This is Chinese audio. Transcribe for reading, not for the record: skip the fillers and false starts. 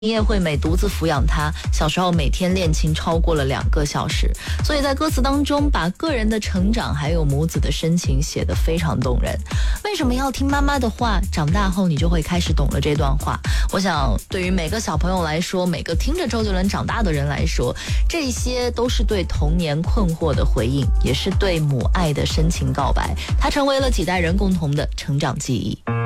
叶惠美独自抚养他，小时候每天练琴超过了2个小时，所以在歌词当中把个人的成长还有母子的深情写得非常动人。为什么要听妈妈的话？长大后你就会开始懂了这段话。我想对于每个小朋友来说，每个听着周杰伦长大的人来说，这些都是对童年困惑的回应，也是对母爱的深情告白。它成为了几代人共同的成长记忆。